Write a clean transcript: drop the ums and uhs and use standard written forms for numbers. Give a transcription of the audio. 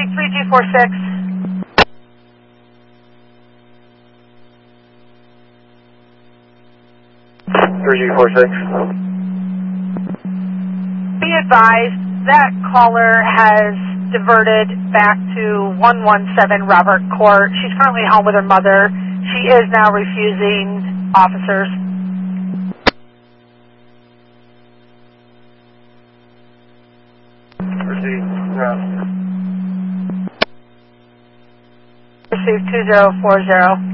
Street, 3246. 3246. Be advised that caller has diverted back to 117 Robert Court. She's currently home with her mother. She is now refusing officers. Received 2040.